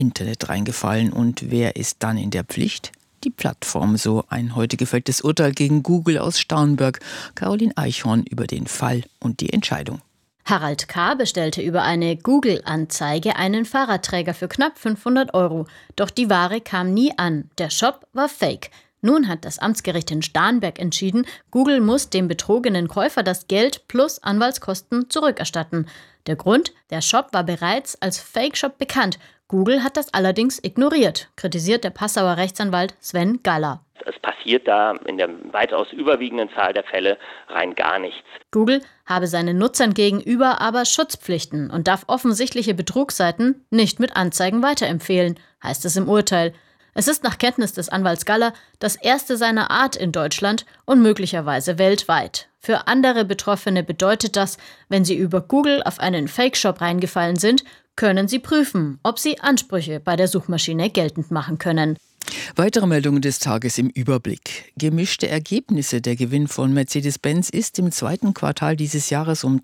Internet reingefallen. Und wer ist dann in der Pflicht? Die Plattform, so ein heute gefälltes Urteil gegen Google aus Starnberg. Caroline Eichhorn über den Fall und die Entscheidung. Harald K. bestellte über eine Google-Anzeige einen Fahrradträger für knapp 500 €. Doch die Ware kam nie an. Der Shop war fake. Nun hat das Amtsgericht in Starnberg entschieden, Google muss dem betrogenen Käufer das Geld plus Anwaltskosten zurückerstatten. Der Grund? Der Shop war bereits als Fake-Shop bekannt. Google hat das allerdings ignoriert, kritisiert der Passauer Rechtsanwalt Sven Galler. Es passiert da in der weitaus überwiegenden Zahl der Fälle rein gar nichts. Google habe seinen Nutzern gegenüber aber Schutzpflichten und darf offensichtliche Betrugsseiten nicht mit Anzeigen weiterempfehlen, heißt es im Urteil. Es ist nach Kenntnis des Anwalts Galler das erste seiner Art in Deutschland und möglicherweise weltweit. Für andere Betroffene bedeutet das, wenn sie über Google auf einen Fake-Shop reingefallen sind, können sie prüfen, ob sie Ansprüche bei der Suchmaschine geltend machen können. Weitere Meldungen des Tages im Überblick. Gemischte Ergebnisse. Der Gewinn von Mercedes-Benz ist im zweiten Quartal dieses Jahres um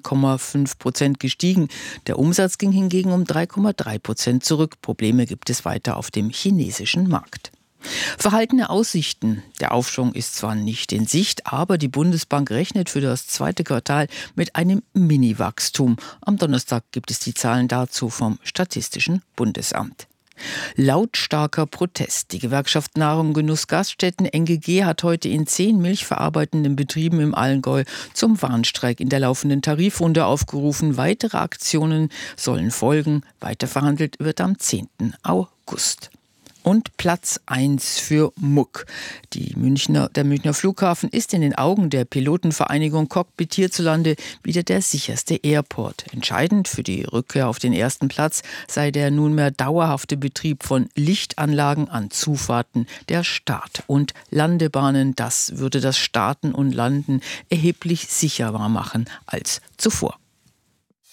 13,5% gestiegen. Der Umsatz ging hingegen um 3,3% zurück. Probleme gibt es weiter auf dem chinesischen Markt. Verhaltene Aussichten. Der Aufschwung ist zwar nicht in Sicht, aber die Bundesbank rechnet für das zweite Quartal mit einem Mini-Wachstum. Am Donnerstag gibt es die Zahlen dazu vom Statistischen Bundesamt. Lautstarker Protest. Die Gewerkschaft Nahrung, Genuss, Gaststätten NGG hat heute in 10 milchverarbeitenden Betrieben im Allgäu zum Warnstreik in der laufenden Tarifrunde aufgerufen. Weitere Aktionen sollen folgen. Weiterverhandelt wird am 10. August. Und Platz 1 für Muck. Der Münchner Flughafen ist in den Augen der Pilotenvereinigung Cockpit hierzulande wieder der sicherste Airport. Entscheidend für die Rückkehr auf den ersten Platz sei der nunmehr dauerhafte Betrieb von Lichtanlagen an Zufahrten der Start- und Landebahnen. Das würde das Starten und Landen erheblich sicherer machen als zuvor.